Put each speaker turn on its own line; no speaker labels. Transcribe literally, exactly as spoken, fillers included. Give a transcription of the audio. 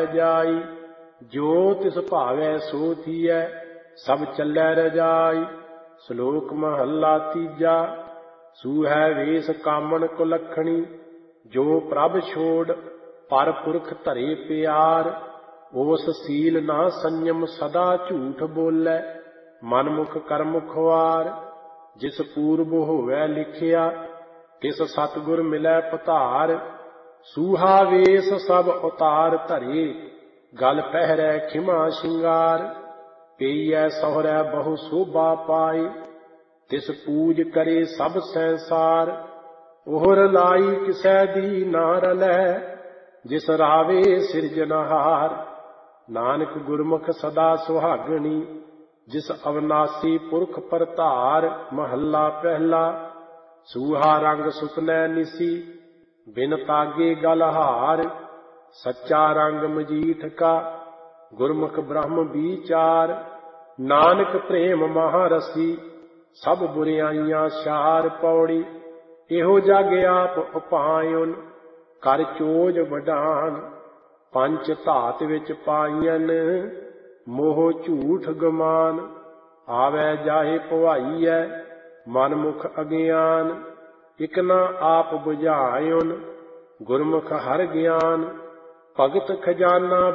ਆਵੈ ਜਾਈ। ਜੋ ਤਿਸ ਭਾਵੈ ਸੋ ਥੀਐ, ਸਭ ਚੱਲੈ ਰਜਾਈ। ਸ਼ਲੋਕ ਮਹੱਲਾ ਤੀਜਾ। ਸੂਹੈ ਵੇਸ ਕਾਮਣ ਕੁਲੱਖਣੀ, ਜੋ ਪ੍ਰਭ ਛੋੜ ਪਰ ਪੁਰਖ ਧਰੇ ਪਿਆਰ। ਉਸ ਸੀਲ ਨਾ ਸੰਯਮ ਸਦਾ ਝੂਠ ਬੋਲੈ, ਮਨ ਮੁਖ ਕਰਮ ਖੁਆਰ। ਜਿਸ ਪੂਰਬ ਹੋਵੈ ਲਿਖਿਆ, ਤਿਸ ਸਤਿਗੁਰ ਮਿਲੈ ਪਧਾਰ। ਸੂਹਾ ਵੇਸ ਸਭ ਉਤਾਰ ਧਰੇ, ਗਲ ਪਹਿਰੈ ਖਿਮਾ ਸ਼ਿੰਗਾਰ। ਪਈਐ ਸਹੁਰੈ ਬਹੁ ਸੋਭਾ ਪਾਏ, ਤਿਸ ਪੂਜ ਕਰੇ ਸਭ ਸੰਸਾਰ। ਉਹਰ ਲਾਈ ਕਿਸੈ ਦੀ ਨਾ ਰਲੈ, ਜਿਸ ਰਾਵੇ ਸਿਰਜਨਹਾਰ। ਨਾਨਕ ਗੁਰਮੁਖ ਸਦਾ ਸੁਹਾਗਣੀ, ਜਿਸ ਅਵਨਾਸੀ ਪੁਰਖ ਪਰਧਾਰ। ਮਹੱਲਾ ਪਹਿਲਾ। ਸੂਹਾ ਰੰਗ ਸੁਪਨੈ ਨਿਸੀ, ਬਿਨ ਤਾਗੇ ਗਲ ਹਾਰ। ਸੱਚਾ ਰੰਗ ਮਜੀਠ ਕਾ, ਗੁਰਮੁਖ ਬ੍ਰਹਮ ਵਿਚਾਰ। ਨਾਨਕ ਪ੍ਰੇਮ ਮਹਾਰਸੀ, ਸਭ ਬੁਰਿਆਈਆਂ ਛਾਰ। ਪੌੜੀ। ਇਹੋ ਜਗ ਆਪ ਉਪਾਇਨ, ਕਰ ਚੋਜ ਵਡਾਨ। ਪੰਚ ਧਾਤ ਵਿੱਚ ਪਾਈਨ, ਮੋਹ ਝੂਠ ਗਮਾਨ। ਆਵੈ ਜਾਹੇ ਭਵਾਈਐ, ਮਨ ਮੁਖ ਅਗਿਆਨ। ਇਕ ਨਾ ਆਪ ਬੁਝਾਇਨ, ਗੁਰਮੁਖ ਹਰਿ ਗਿਆਨ। ਭਗਤ ਖਜ਼ਾਨਾ